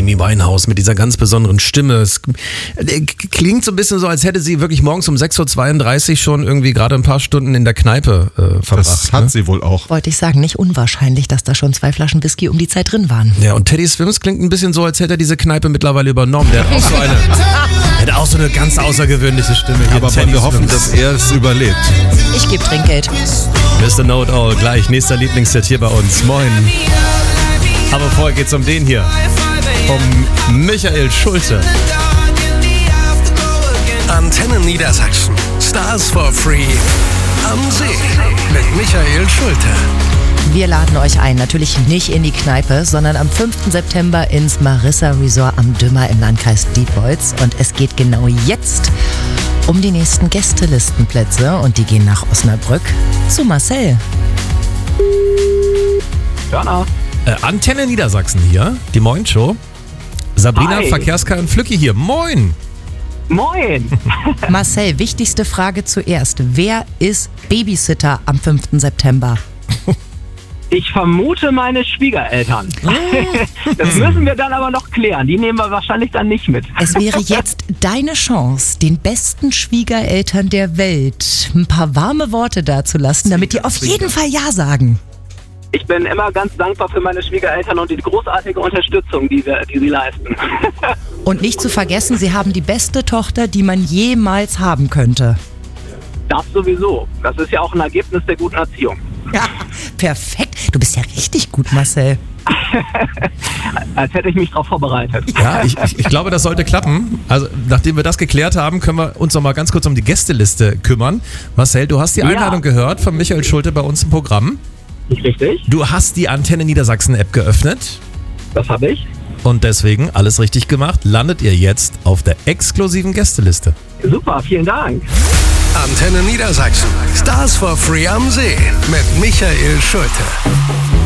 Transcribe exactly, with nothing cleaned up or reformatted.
Amy Winehouse mit dieser ganz besonderen Stimme. Es klingt so ein bisschen so, als hätte sie wirklich morgens um sechs Uhr zweiunddreißig schon irgendwie gerade ein paar Stunden in der Kneipe äh, verbracht. Das hat ne? sie wohl auch. Wollte ich sagen, nicht unwahrscheinlich, dass da schon zwei Flaschen Whisky um die Zeit drin waren. Ja, und Teddy Swims klingt ein bisschen so, als hätte er diese Kneipe mittlerweile übernommen. Der hat auch so eine, der hat auch so eine ganz außergewöhnliche Stimme hier. Aber wollen wir hoffen, dass er es überlebt. Ich gebe Trinkgeld. Mister Know It All, gleich nächster Lieblingshit hier bei uns. Moin. Aber vorher geht's um den hier. Um Michael Schulte. Antenne Niedersachsen. Stars for Free. Am See. Mit Michael Schulte. Wir laden euch ein, natürlich nicht in die Kneipe, sondern am fünften September ins Marissa Resort am Dümmer im Landkreis Diepholz. Und es geht genau jetzt um die nächsten Gästelistenplätze und die gehen nach Osnabrück zu Marcel. Jana. Äh, Antenne Niedersachsen hier, die Moin-Show. Sabrina, Hi. Verkehrskar und Flücki hier. Moin! Moin. Marcel, wichtigste Frage zuerst. Wer ist Babysitter am fünften September? Ich vermute meine Schwiegereltern. Das müssen wir dann aber noch klären. Die nehmen wir wahrscheinlich dann nicht mit. Es wäre jetzt deine Chance, den besten Schwiegereltern der Welt ein paar warme Worte dazulassen, damit die auf jeden Fall Ja sagen. Ich bin immer ganz dankbar für meine Schwiegereltern und die großartige Unterstützung, die, wir, die sie leisten. Und nicht zu vergessen, sie haben die beste Tochter, die man jemals haben könnte. Das sowieso. Das ist ja auch ein Ergebnis der guten Erziehung. Ja, perfekt. Du bist ja richtig gut, Marcel. Als hätte ich mich darauf vorbereitet. Ja, ich, ich, ich glaube, das sollte klappen. Also, nachdem wir das geklärt haben, können wir uns noch mal ganz kurz um die Gästeliste kümmern. Marcel, du hast die Einladung Ja. gehört von Michael Schulte bei uns im Programm. Nicht richtig? Du hast die Antenne Niedersachsen-App geöffnet. Das habe ich. Und deswegen, alles richtig gemacht, landet ihr jetzt auf der exklusiven Gästeliste. Super, vielen Dank. Antenne Niedersachsen. Stars for Free am See. Mit Michael Schulte.